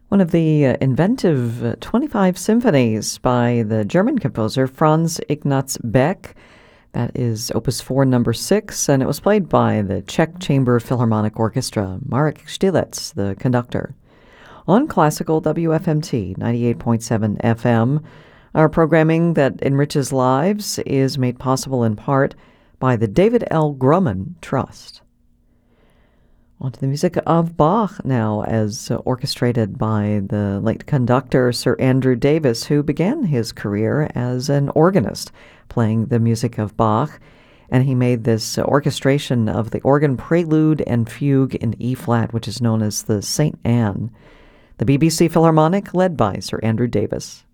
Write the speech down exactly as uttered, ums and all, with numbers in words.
One of the uh, inventive uh, twenty-five symphonies by the German composer Franz Ignaz Beck. That is Opus four, number six, and it was played by the Czech Chamber Philharmonic Orchestra, Marek Štilec, the conductor. On Classical W F M T ninety-eight point seven F M, our programming that enriches lives is made possible in part by the David L. Grumman Trust. On to the music of Bach now, as uh, orchestrated by the late conductor Sir Andrew Davis, who began his career as an organist, playing the music of Bach, and he made this uh, orchestration of the organ prelude and fugue in E-flat, which is known as the Saint Anne. The B B C Philharmonic, led by Sir Andrew Davis.